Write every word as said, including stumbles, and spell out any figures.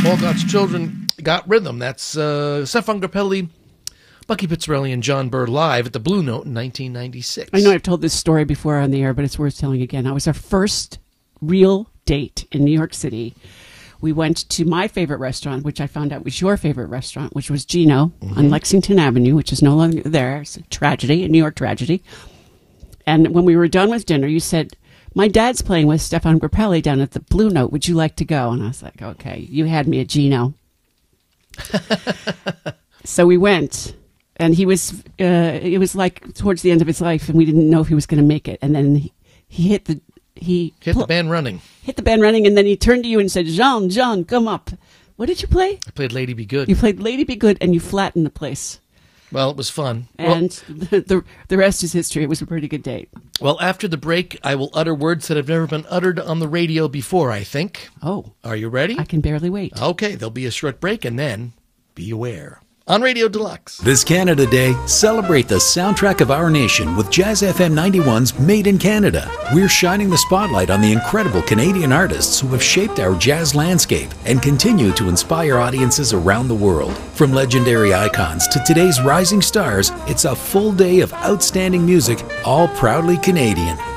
All God's Children Got Rhythm. That's uh, Stefan Grappelli, Bucky Pizzarelli, and John Burr live at the Blue Note in nineteen ninety-six. I know I've told this story before on the air, but it's worth telling again. I was our first real date in New York City. We went to my favorite restaurant, which I found out was your favorite restaurant, which was Gino mm-hmm. on Lexington Avenue, which is no longer there. It's a tragedy, a New York tragedy. And when we were done with dinner, you said, my dad's playing with Stefan Grappelli down at the Blue Note. Would you like to go? And I was like, okay, you had me at Gino. So we went, and he was, uh, it was like towards the end of his life, and we didn't know if he was going to make it. And then he, he hit the, he hit pl- the band running. Hit the band running, and then he turned to you and said, Jean, Jean, come up. What did you play? I played Lady Be Good. You played Lady Be Good, and you flattened the place. Well, it was fun. And well, the, the the rest is history. It was a pretty good date. Well, after the break, I will utter words that have never been uttered on the radio before, I think. Oh. Are you ready? I can barely wait. Okay, there'll be a short break, and then be aware. On Radio Deluxe. This Canada Day, celebrate the soundtrack of our nation with Jazz F M ninety-one's Made in Canada. We're shining the spotlight on the incredible Canadian artists who have shaped our jazz landscape and continue to inspire audiences around the world. From legendary icons to today's rising stars, it's a full day of outstanding music, all proudly Canadian.